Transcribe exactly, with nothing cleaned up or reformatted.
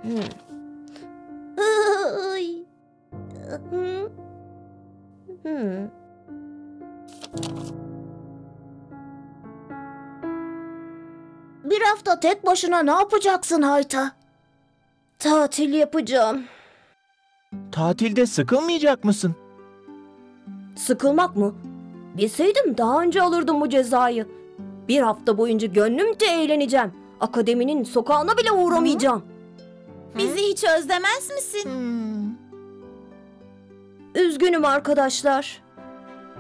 Hmm. Ay. Hmm. Hmm. Bir hafta tek başına ne yapacaksın Hayta? Tatil yapacağım. Tatilde sıkılmayacak mısın? Sıkılmak mı? Bilseydim daha önce alırdım bu cezayı. Bir hafta boyunca gönlümce eğleneceğim. Akademinin sokağına bile uğramayacağım. Bizi hiç özlemez misin? Üzgünüm arkadaşlar.